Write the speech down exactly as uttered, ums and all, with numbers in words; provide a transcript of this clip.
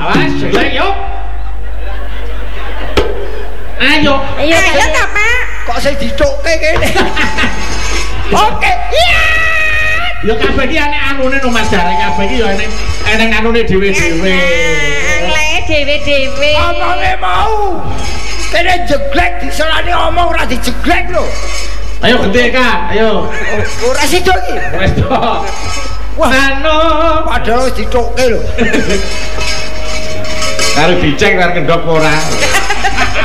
Awas, jelek yuk. Ayo. Ayo ta, Pak. Kok sing dicukke kene. Oke. Iya. Ya kabeh iki enek anune no Mas Darek kabeh iki ya enek enek anune dhewe-dhewe. Angleke dhewe-dhewe. Omonge mau. Kene jeglek diserani omong ora dijeglek lho. Ayo gede Kak, ayo. Ora sida iki. Wes to. Wah, anu padahal wis dicukke lho. Karo dicek karo kendhok ora.